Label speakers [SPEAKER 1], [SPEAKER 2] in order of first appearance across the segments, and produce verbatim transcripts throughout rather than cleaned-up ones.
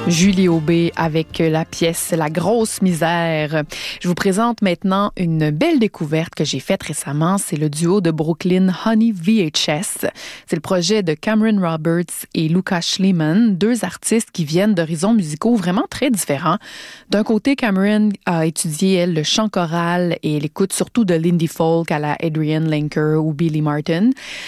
[SPEAKER 1] Julie Aubé avec la pièce La grosse misère. Je vous présente maintenant une belle découverte que j'ai faite récemment. C'est le duo de Brooklyn Honey V H S. C'est le projet de Cameron Roberts et Luca Schliemann, deux artistes qui viennent d'horizons musicaux vraiment très différents. D'un côté, Cameron a étudié, elle, le chant choral et elle écoute surtout de l'indie folk à la Adrian Lenker ou Billy Martin.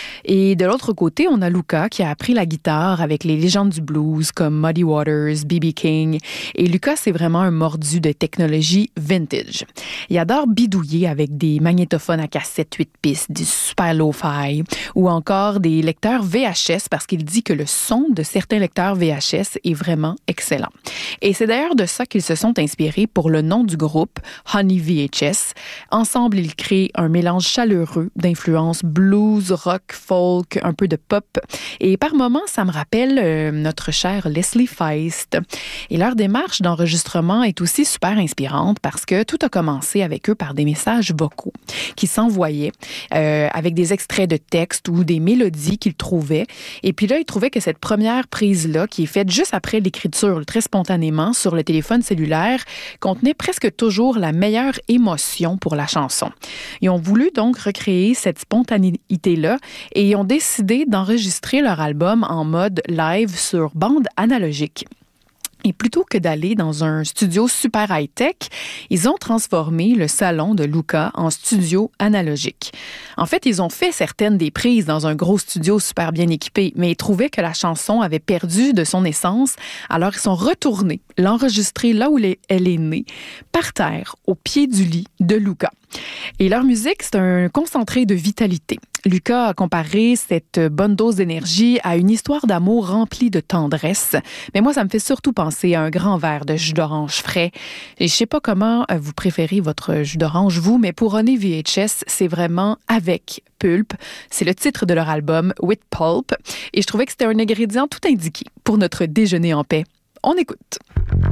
[SPEAKER 1] Et de l'autre côté, on a Luca qui a appris la guitare avec les légendes du blues comme Muddy Waters, B B King. Et Lucas, c'est vraiment un mordu de technologie vintage. Il adore bidouiller avec des magnétophones à cassette huit pistes, du super lo-fi ou encore des lecteurs V H S parce qu'il dit que le son de certains lecteurs V H S est vraiment excellent. Et c'est d'ailleurs de ça qu'ils se sont inspirés pour le nom du groupe, Honey V H S. Ensemble, ils créent un mélange chaleureux d'influences blues, rock, folk, un peu de pop. Et par moments, ça me rappelle euh, notre cher Leslie Feist. Et leur démarche d'enregistrement est aussi super inspirante parce que tout a commencé avec eux par des messages vocaux qui s'envoyaient euh, avec des extraits de textes ou des mélodies qu'ils trouvaient. Et puis là, ils trouvaient que cette première prise-là, qui est faite juste après l'écriture, très spontanément, sur le téléphone cellulaire, contenait presque toujours la meilleure émotion pour la chanson. Ils ont voulu donc recréer cette spontanéité-là et ils ont décidé d'enregistrer leur album en mode live sur bande analogique. Et plutôt que d'aller dans un studio super high-tech, ils ont transformé le salon de Luca en studio analogique. En fait, ils ont fait certaines des prises dans un gros studio super bien équipé, mais ils trouvaient que la chanson avait perdu de son essence, alors ils sont retournés l'enregistrer là où elle est née, par terre, au pied du lit de Luca. Et leur musique, c'est un concentré de vitalité. Luca a comparé cette bonne dose d'énergie à une histoire d'amour remplie de tendresse. Mais moi, ça me fait surtout penser à un grand verre de jus d'orange frais. Et je sais pas comment vous préférez votre jus d'orange, vous, mais pour Honey V H S, c'est vraiment avec pulpe. C'est le titre de leur album, With Pulp. Et je trouvais que c'était un ingrédient tout indiqué pour notre déjeuner en paix. On écoute.